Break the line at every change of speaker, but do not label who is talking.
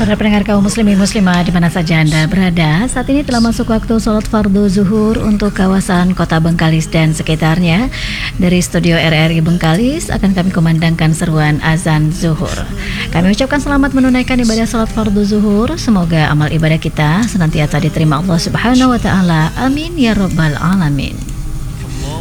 Para pendengar kaum muslimin muslimah di mana saja Anda berada, saat ini telah masuk waktu sholat fardu zuhur untuk kawasan Kota Bengkalis dan sekitarnya. Dari studio RRI Bengkalis akan kami kumandangkan seruan azan zuhur. Kami ucapkan selamat menunaikan ibadah sholat fardu zuhur. Semoga amal ibadah kita senantiasa diterima Allah Subhanahu wa taala. Amin ya rabbal alamin.